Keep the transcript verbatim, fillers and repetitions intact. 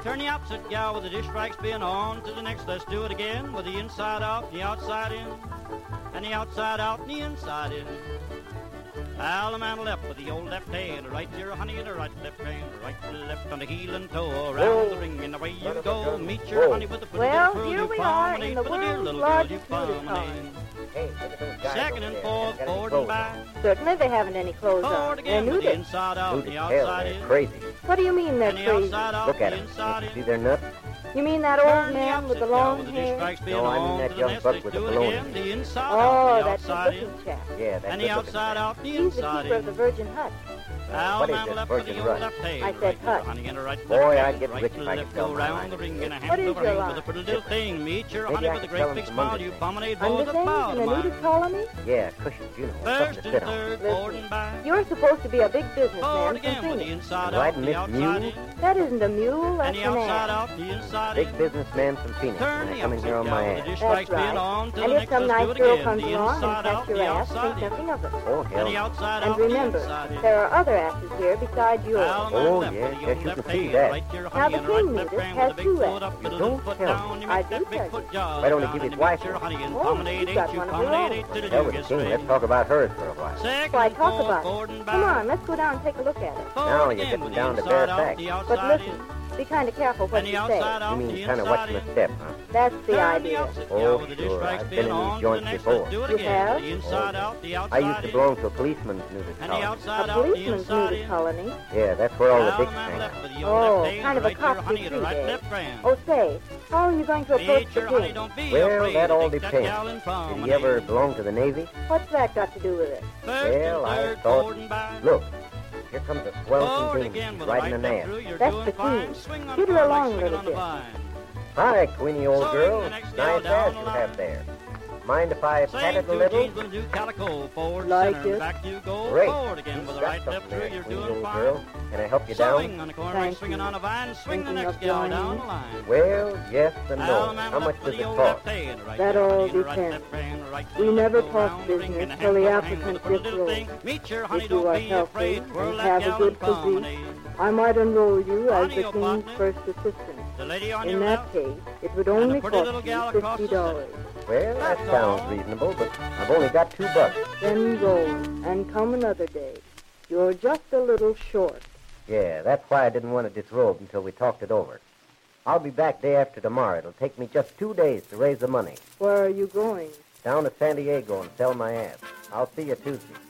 Turn the opposite gal with the dish racks being on to the next. Let's do it again with the inside out, the outside in, and the outside out and the inside in. Al the man left with the old left hand, right here, honey, and the right left hand, right to left on the heel and toe, around the ring and away you go. Meet your honey with the pretty well, little here you we are in the with the dear world's little girl you largest beauty promenade. Hey, look at those guys Second over and there. fourth, They got any forward and clothes back. on. Certainly they haven't any clothes Forward on. They're again with the nudist. inside out, Dude, the hell, outside they're in, crazy. What do you mean they're and the crazy? outside out, Look at the them. inside You in. see their nuts? You mean that old man with the long hair? No, I mean that young buck with the balloon. The inside Oh, out, the that outside in, good-looking chap. Yeah, that's and the outside out, the He's the inside keeper of in. the Virgin Hut. Al What is man this left with Virgin the old Rush? left hand, I said right hut. to honey and a right Boy, left I'd hand, get right rich to if I left, could sell go my round line. the ring and a What hand is over your ring line? with a pretty little thing. Meet your Maybe honey I with a could sell great him big some smile. underthings. You promenade both Underthings about in a mine. nudist colony? Yeah, cushions, you know, something First to and sit on. third, forward and back. You're supposed to be a big Forward businessman again from with the Phoenix. inside And out, riding the this outside mule? in, That isn't a mule, that's and the an outside ass. out, the inside Big in. businessman from Phoenix, Turn and the they come in opposite here on my gal with the ass. dish That's racks being right. on to And the if next. some Let's do nice it girl again. comes The along and inside pets out, your the ass, outside think in, nothing of it. Oh, and the hell. outside And out, the remember, inside in. there are other asses here besides yours. Al Oh, man left yes, with the yes, old you left can see hand, that. right here, Now, honey, the and a right king left nudist hand has with a big two foot asses. up with a You little don't foot tell down. me. You I make do that big tell foot you. jaws Why don't he down give and his you wife meet your one? honey and Oh, promenade, she's ain't got you one of her promenade, own. ain't till the Hell dew with gets the king, ready. let's talk about hers for a while. Second Why, and talk fourth, about forward it. and Come back. on, let's go down and take a look at it. Forward Now you're again getting with the down to inside bare out, facts. the But outside listen, in, be kind of careful what and the you outside say. out, You the mean kind of inside watching the in. step, huh? That's the Turn the idea. opposite Oh, gal with the dish sure, racks I've being been in these on to the joints next. before. Let's do it You again. have? The inside out, the I outside used to in, belong to a policeman's nudist and the colony. outside A out, the policeman's inside nudist in. colony. Yeah, that's where all the Al dicks man hang left out. with the Oh, old left hand, kind of a right here, cop's honey, and a right retreat, eh? left hand. Oh, say, how are you going to approach Meet the your honey, king? don't be Well, afraid that to all take that depends. gal in Did promenade. he ever belong to the Navy? What's that got to do with it? First Well, and I third, thought- forward and back. Look, here comes a swell Forward from again Phoenix, with a riding right an left ass. through. You're That's doing the fine. key. Swing on Get the her bar along like a swinging little on the bit. vine. Hi, Queenie, old So girl. the next gal Nice down ass the you line. have there. Mind if I pat Same it a two little? jeans with a new calico. Forward, Like center, and it? back you go. Great. Forward again with a Got right left something through. there, You're Queenie, doing old fine. girl. Can I help you Swing down? on the corner Thank like swinging you. on a vine. Swing the Thinking next of gal joining down you? the line. Well, yes and Al no. man How left much with does the it old cost? left hand, right That there, all honey, and a right depends. left hand, right We to never left, go talk round the ring, business and a till the hand over hand applicant with a pretty gets little rolled. thing. Meet your honey, If you don't are be healthy afraid. Twirl and that have a gal good and promenade. I might enroll you as Honey, the your king's partner. first assistant. The lady on In your that left. case, it would And only the pretty cost little you gal across fifty the dollars. Well, that That's sounds all. reasonable, but I've only got two bucks. Then go, and come another day. You're just a little short. Yeah, that's why I didn't want to disrobe until we talked it over. I'll be back day after tomorrow. It'll take me just two days to raise the money. Where are you going? Down to San Diego and sell my ass. I'll see you Tuesday.